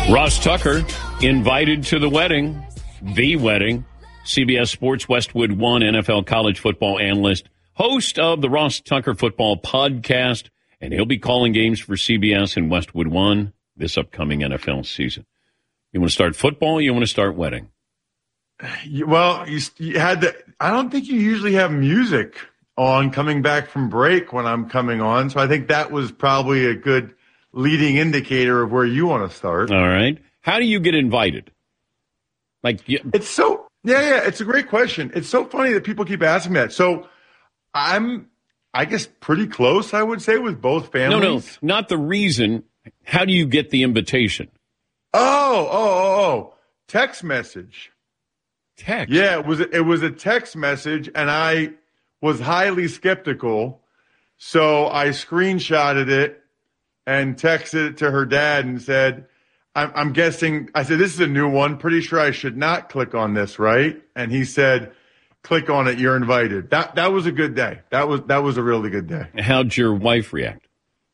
Ross Tucker invited to the wedding. CBS Sports Westwood One NFL college football analyst, host of the Ross Tucker Football Podcast, and he'll be calling games for CBS and Westwood One this upcoming NFL season. You want to start football? Or you want to start wedding? Well, you had to. I don't think you usually have music on coming back from break when I'm coming on, so I think that was probably a good leading indicator of where you want to start. All right. How do you get invited? It's so it's a great question. It's so funny that people keep asking that. So I'm, I guess, pretty close, I would say, with both families. No, not the reason. How do you get the invitation? Oh, text message. Text? Yeah, it was a text message, and I was highly skeptical, so I screenshotted it and texted it to her dad and said, I'm guessing, I said, this is a new one. Pretty sure I should not click on this, right? And he said, click on it. You're invited. That was a good day. That was a really good day. How'd your wife react?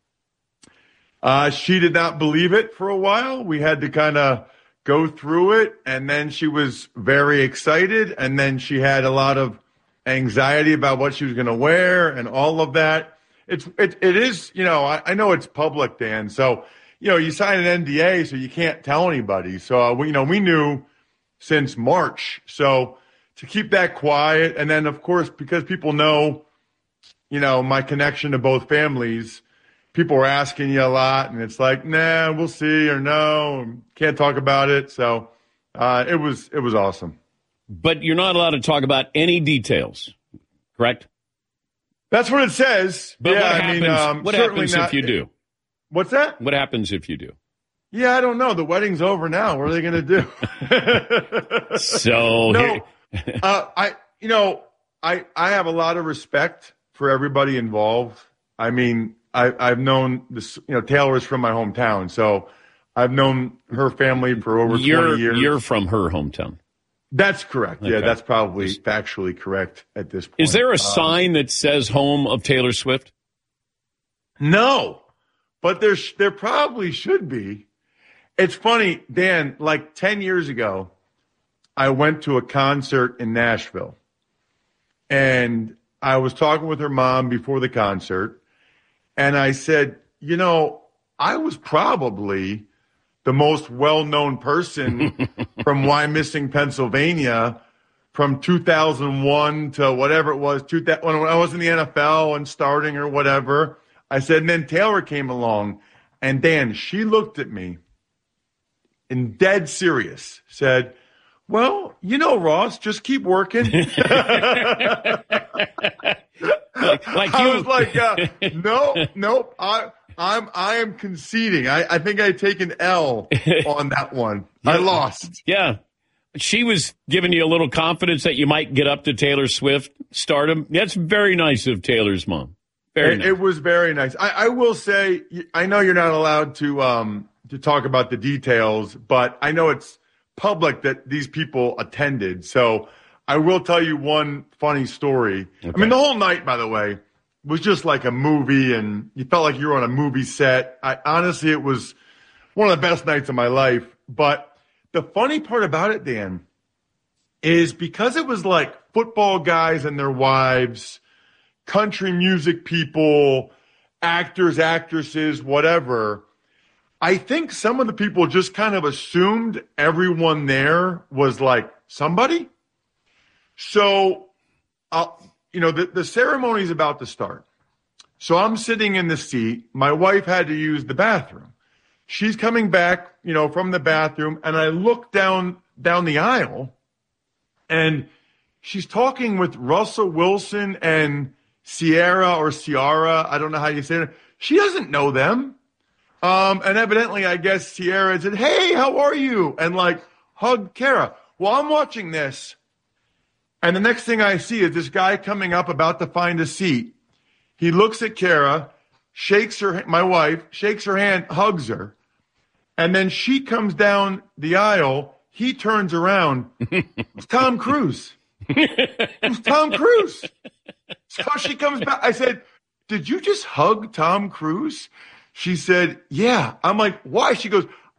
She did not believe it for a while. We had to kind of go through it, and then she was very excited, and then she had a lot of anxiety about what she was going to wear and all of that. It is, I know it's public, Dan. So, you sign an NDA, so you can't tell anybody. So, we knew since March. So to keep that quiet, and then, of course, because people know, my connection to both families, people are asking you a lot, and it's like, nah, we'll see, or no, can't talk about it. So it was awesome. But you're not allowed to talk about any details, correct? That's what it says. But what happens if you do? What's that? What happens if you do? Yeah, I don't know. The wedding's over now. What are they going to do? So no, I have a lot of respect for everybody involved. I mean, I've known this. Taylor's from my hometown, so I've known her family for over 20 years. You're from her hometown. That's correct. Okay. Yeah, that's probably factually correct at this point. Is there a sign that says home of Taylor Swift? No, but there probably should be. It's funny, Dan, like 10 years ago, I went to a concert in Nashville, and I was talking with her mom before the concert, and I said, I was probably the most well-known person from Wyomissing, Pennsylvania, from 2001 to whatever it was, when I was in the NFL and starting or whatever. I said, and then Taylor came along, and Dan, she looked at me and dead serious said, well, Ross, just keep working. like I was like, nope. I am conceding. I think I take an L on that one. I lost. Yeah. She was giving you a little confidence that you might get up to Taylor Swift stardom. That's very nice of Taylor's mom. Very nice. It was very nice. I will say, I know you're not allowed to talk about the details, but I know it's public that these people attended. So I will tell you one funny story. Okay. I mean, the whole night, by the way, was just like a movie, and you felt like you were on a movie set. Honestly, it was one of the best nights of my life. But the funny part about it, Dan, is because it was like football guys and their wives, country music people, actors, actresses, whatever, I think some of the people just kind of assumed everyone there was like somebody. So, the ceremony's about to start. So I'm sitting in the seat. My wife had to use the bathroom. She's coming back, from the bathroom, and I look down the aisle, and she's talking with Russell Wilson and Ciara. I don't know how you say it. She doesn't know them. And evidently, I guess Ciara said, hey, how are you? And hugged Kara. Well, I'm watching this. And the next thing I see is this guy coming up about to find a seat. He looks at Kara, my wife, shakes her hand, hugs her. And then she comes down the aisle. He turns around. It's Tom Cruise. It's Tom Cruise. So she comes back. I said, did you just hug Tom Cruise? She said, yeah. I'm like, why? She goes,